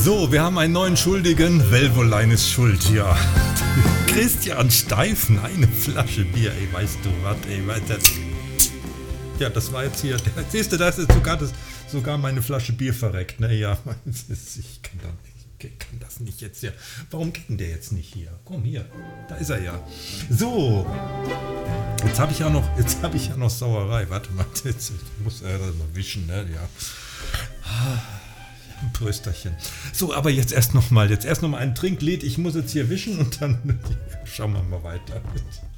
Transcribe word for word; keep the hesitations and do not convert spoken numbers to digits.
So, wir haben einen neuen Schuldigen. Velvoline ist schuld, ja. Christian Steifen, eine Flasche Bier, ey, weißt du was, ey, weißt du. Ja, das war jetzt hier, siehst du, da ist jetzt sogar, das, sogar meine Flasche Bier verreckt, ne, ja, ich kann, da, ich kann das nicht jetzt hier, warum geht denn der jetzt nicht hier? Komm hier, da ist er ja. So, jetzt habe ich ja noch, jetzt habe ich ja noch Sauerei, warte mal, jetzt, ich muss äh, mal wischen, ne, ja. Ein Prösterchen. So, aber jetzt erst nochmal, jetzt erst nochmal ein Trinklied, ich muss jetzt hier wischen und dann schauen wir mal weiter.